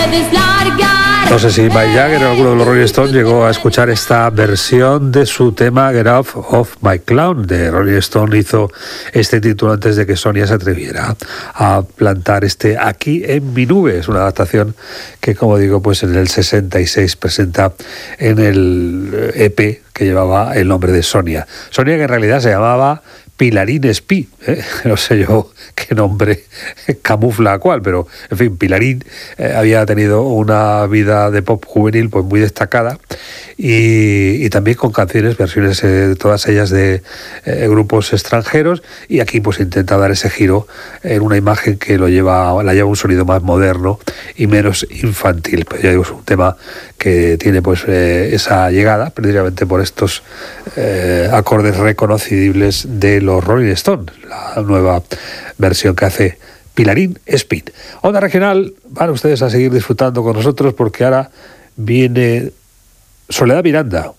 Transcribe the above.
puedes largar. No sé si Mick Jagger o alguno de los Rolling Stones llegó a escuchar esta versión de su tema Get Off of My Clown de Rolling Stone. Hizo este título antes de que Sonia se atreviera a plantar este Aquí en mi nube. Es una adaptación que, como digo, pues en el 66 presenta en el EP que llevaba el nombre de Sonia. Sonia, que en realidad se llamaba Pilarín Espí, no sé yo qué nombre camufla a cuál, pero en fin, Pilarín había tenido una vida de pop juvenil pues muy destacada y también con canciones, versiones todas ellas de grupos extranjeros, y aquí pues intenta dar ese giro en una imagen que la lleva un sonido más moderno y menos infantil. Pues ya digo, es un tema que tiene pues esa llegada precisamente por estos acordes reconocibles de los Rolling Stones, la nueva versión que hace Pilarín Espí. Onda Regional, van ustedes a seguir disfrutando con nosotros porque ahora viene Soledad Miranda.